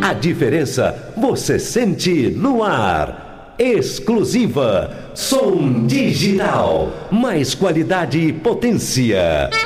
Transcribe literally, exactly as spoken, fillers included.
A diferença você sente no ar. Exclusiva. Som digital. Mais qualidade e potência.